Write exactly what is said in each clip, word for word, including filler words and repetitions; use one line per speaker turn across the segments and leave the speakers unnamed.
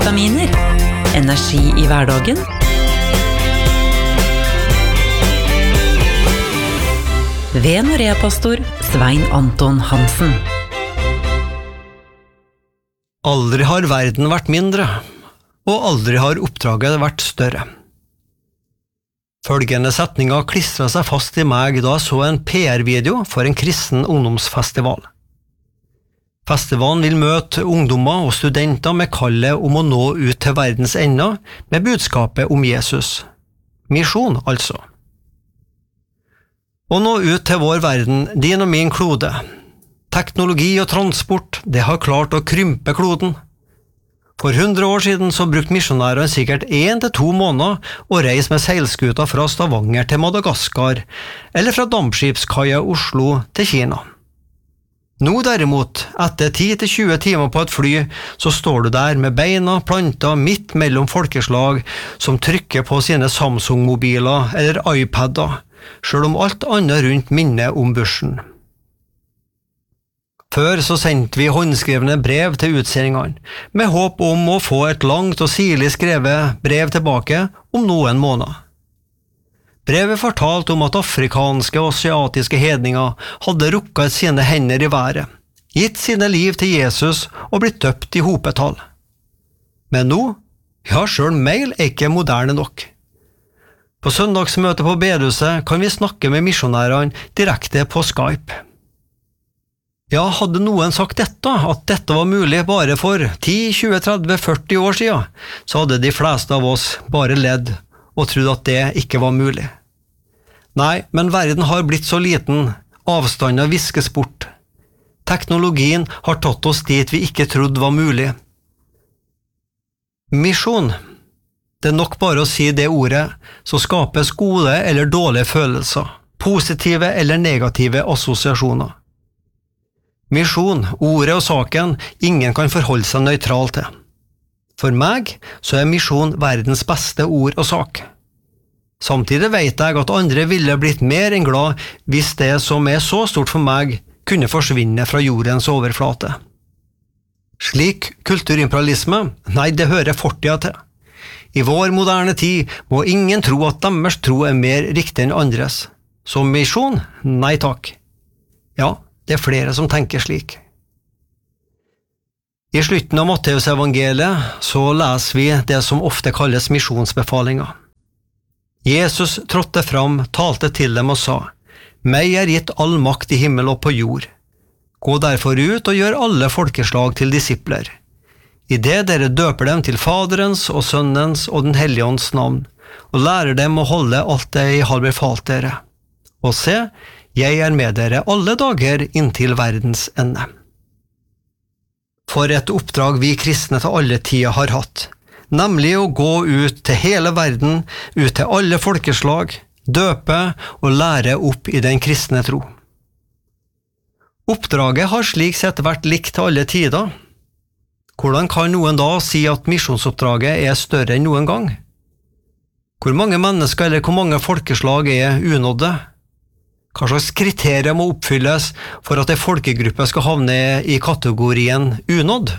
D-vitaminer, energi i hverdagen, ved Norea-pastor Svein Anton Hansen.
Aldri har verden vært mindre, og aldri har oppdraget vært større. Følgende setninger klistret seg fast i meg da jeg så en P R-video for en kristen ungdomsfestival. Festivalen vil møte ungdommer og studenter med kallet om å nå ut til verdens ender med budskapet om Jesus. Misjon, altså. Å nå ut til vår verden, din og min klode. Teknologi og transport, det har klart å krympe kloden. For hundre år siden så brukte misjonærene sikkert en til to måneder å reise med seilskuta fra Stavanger til Madagaskar, eller fra dampskipskaia Oslo til Kina. Nå derimot, etter ti til tjue timer på et fly, så står du der med beina plantet midt mellom folkeslag som trykker på sine Samsung-mobiler eller iPader, selv om alt annet rundt minner om børsen. Før så sendte vi håndskrevne brev til utsendingene, med håp om å få et langt og sirlig skrevet brev tilbake om noen måneder. Brevet fortalte om at afrikanske og asiatiske hedninger hadde rukket sine hender i været, gitt sine liv til Jesus og blitt døpt i hopetall. Men nå, ja, selv mail er ikke moderne nok. På søndagsmøtet på bedehuset kan vi snakke med misjonærene direkte på Skype. Ja, hadde noen sagt dette, at dette var mulig bare for ti, tjue, tretti, førti år siden, så hadde de fleste av oss bare ledd og trodd at det ikke var mulig. Nei, men verden har blitt så liten, avstanden viskes bort. Teknologien har tatt oss dit vi ikke trodde var mulig. Misjon. Det er nok bare å si det ordet, så skapes gode eller dårlige følelser, positive eller negative assosiasjoner. Misjon, ordet og saken, ingen kan forholde seg nøytral til. For meg så er misjon verdens beste ord og sak. Samtidig vet jeg at andre ville blitt mer enn glad hvis det som er så stort for meg kunne forsvinne fra jordens overflate. Slik kulturimperialisme, nei, det hører fortida til. I vår moderne tid må ingen tro at deres tro er mer riktig enn andres. Som misjon, nei takk. Ja, det er flere som tenker slik. I slutten av Matteusevangeliet så leser vi det som ofte kalles misjonsbefalinger. Jesus trådte fram, talte til dem og sa, «Meg er gitt all makt i himmel og på jord. Gå derfor ut og gjør alle folkeslag til disipler. I det dere døper dem til Faderens og Sønnens og den Hellige Ånds navn, og lærer dem å holde alt det jeg har befalt dere. Og se, jeg er med dere alle dager inntil verdens ende.» For et oppdrag vi kristne til alle tider har hatt, nemlig å gå ut til hele verden, ut til alle folkeslag, døpe og lære opp i den kristne tro. Oppdraget har slik sett vært likt til alle tider. Hvordan kan noen da si at misjonsoppdraget er større enn noen gang? Hvor mange mennesker eller hvor mange folkeslag er unådde? Hva slags kriterier må oppfylles for at en folkegruppe skal havne i kategorien unådd?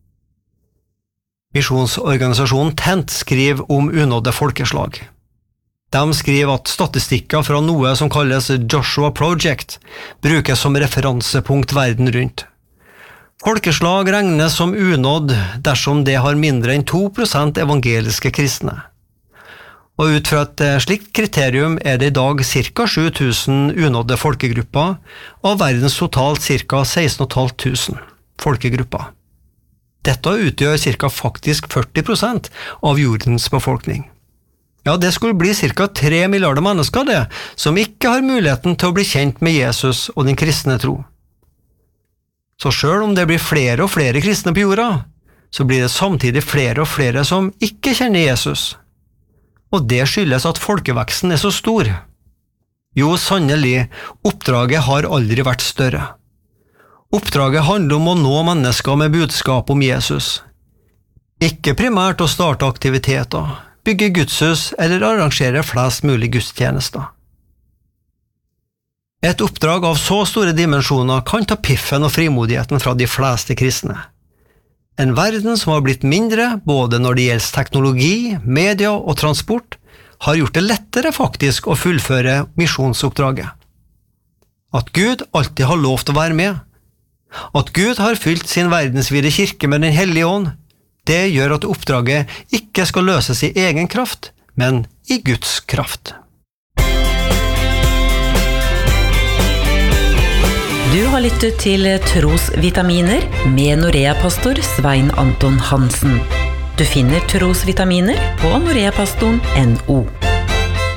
Misjonsorganisasjonen Tent skriver om unådde folkeslag. De skriver at statistikker fra noe som kalles Joshua Project brukes som referansepunkt verden rundt. Folkeslag regnes som unådd dersom det har mindre enn to prosent evangeliske kristne. Og ut fra et slikt kriterium er det i dag ca. sju tusen unådde folkegrupper, av verdens totalt ca. seksten tusen fem hundre folkegrupper. Dette utgjør ca. faktisk førti prosent av jordens befolkning. Ja, det skulle bli ca. tre milliarder mennesker det, som ikke har muligheten til å bli kjent med Jesus og den kristne tro. Så selv om det blir flere og flere kristne på jorda, så blir det samtidig flere og flere som ikke kjenner Jesus. Og det skyldes at folkeveksten er så stor. Jo, sannelig, oppdraget har aldri vært større. Oppdraget handler om å nå mennesker med budskap om Jesus. Ikke primært å starte aktiviteter, bygge gudshus eller arrangere flest mulig gudstjenester. Et oppdrag av så store dimensjoner kan ta piffen og frimodigheten fra de fleste kristne. En verden som har blitt mindre, både når det gjelder teknologi, media og transport, har gjort det lettere faktisk å fullføre misjonsoppdraget. At Gud alltid har lov til å være med. At Gud har fylt sin verdensvide kirke med den hellige ånd, det gjør at oppdraget ikke skal løses i egen kraft, men i Guds kraft.
Du har lyttet til Trosvitaminer med Norea-pastor Svein Anton Hansen. Du finner Trosvitaminer på noreapastoren punktum no.